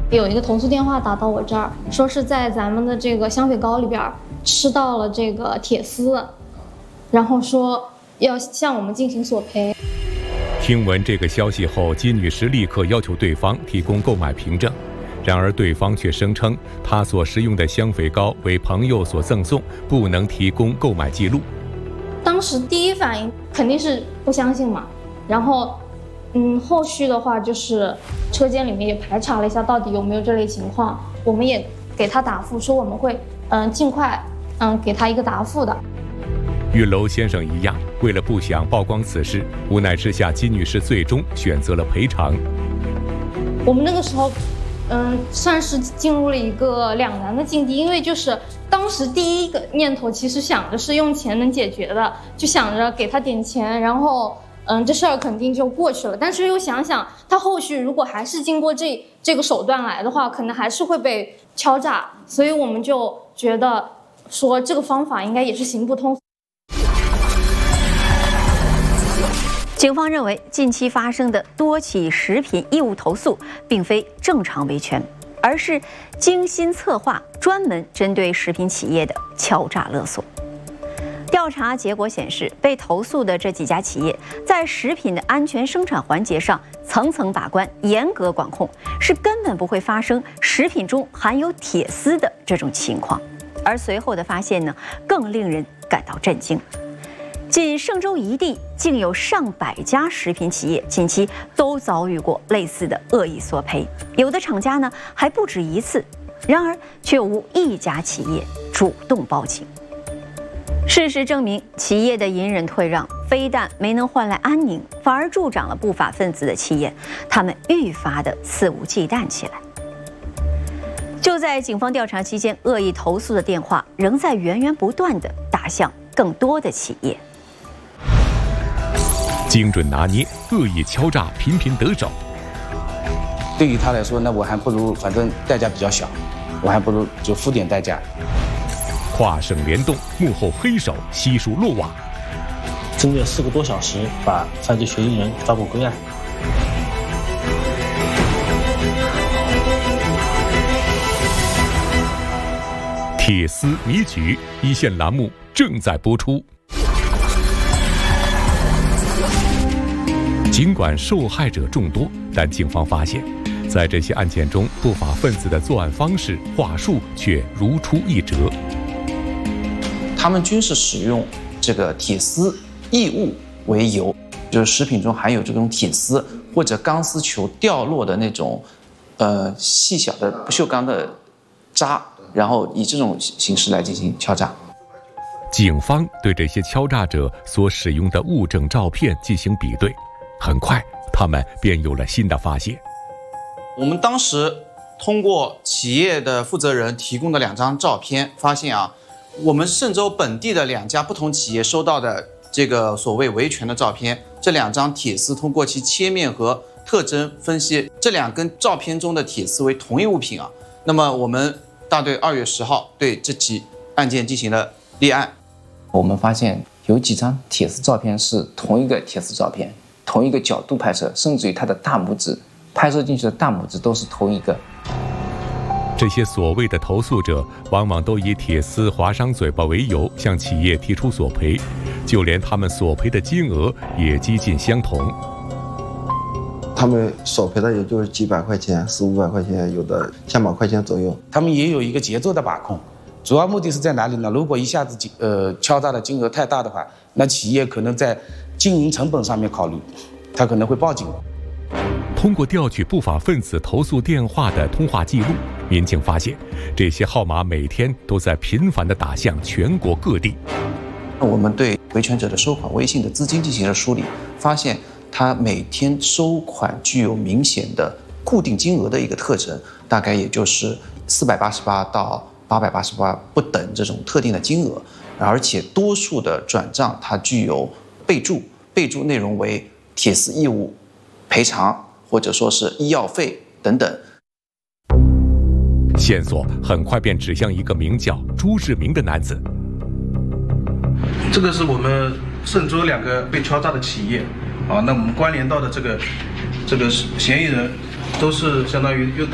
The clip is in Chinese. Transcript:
有一个投诉电话打到我这儿，说是在咱们的这个香水膏里边吃到了这个铁丝，然后说要向我们进行索赔。 听闻这个消息后，金女士立刻要求对方提供购买凭证，然而对方却声称她所食用的香肥膏为朋友所赠送，不能提供购买记录。 当时第一反应肯定是不相信嘛，然后后续的话就是车间里面也排查了一下到底有没有这类情况，我们也给他答复说我们会尽快给他一个答复的。 与娄先生一样，为了不想曝光此事，无奈之下，金女士最终选择了赔偿。 我们那个时候算是进入了一个两难的境地，因为就是当时第一个念头其实想着是用钱能解决的，就想着给他点钱，然后这事儿肯定就过去了。但是又想想他后续如果还是经过这个手段来的话，可能还是会被敲诈，所以我们就觉得说这个方法应该也是行不通。 警方认为，近期发生的多起食品义务投诉，并非正常维权，而是精心策划、专门针对食品企业的敲诈勒索。调查结果显示，被投诉的这几家企业在食品的安全生产环节上层层把关、严格管控，是根本不会发生食品中含有铁丝的这种情况。而随后的发现呢，更令人感到震惊。仅嵊州一地，竟有上百家食品企业近期都遭遇过类似的恶意索赔，有的厂家呢还不止一次，然而却无一家企业主动报警。事实证明，企业的隐忍退让非但没能换来安宁，反而助长了不法分子的气焰，他们愈发的肆无忌惮起来。就在警方调查期间，恶意投诉的电话仍在源源不断地打向更多的企业。 精准拿捏，恶意敲诈频频得手。 对于他来说，那我还不如反正代价比较小，我还不如就付点代价。 跨省联动，幕后黑手悉数落网。 整整4个多小时，把犯罪嫌疑人抓捕归案。 铁丝迷局一线栏目正在播出。尽管受害者众多，但警方发现，在这些案件中，不法分子的作案方式、话术却如出一辙。 他们均是使用这个铁丝异物为由，就是食品中含有这种铁丝或者钢丝球掉落的那种细小的不锈钢的渣，然后以这种形式来进行敲诈。 警方对这些敲诈者所使用的物证照片进行比对，很快他们便有了新的发现。 我们当时通过企业的负责人提供的2张照片，发现我们嵊州本地的2家不同企业收到的这个所谓维权的照片，这2张铁丝通过其切面和特征分析，这2根照片中的铁丝为同一物品那么我们大队2月10号对这起案件进行了立案。 我们发现有几张铁丝照片是同一个铁丝照片，同一个角度拍摄，甚至于它的大拇指拍摄进去的大拇指都是同一个。 这些所谓的投诉者往往都以铁丝划伤嘴巴为由向企业提出索赔，就连他们索赔的金额也几近相同。 他们索赔的也就是几百块钱，400、500块钱，有的1000把块钱左右。 他们也有一个节奏的把控，主要目的是在哪里呢？如果一下子敲诈的金额太大的话，那企业可能在经营成本上面考虑，他可能会报警。 通过调取不法分子投诉电话的通话记录，民警发现这些号码每天都在频繁地打向全国各地。 我们对维权者的收款微信的资金进行了梳理，发现他每天收款具有明显的固定金额的一个特征，大概也就是488到888不等这种特定的金额，而且多数的转账它具有备注内容为铁丝义务赔偿或者说是医药费等等。 线索很快便指向一个名叫朱志明的男子。 这个是我们嵊州2个被敲诈的企业那我们关联到的这个嫌疑人都是相当于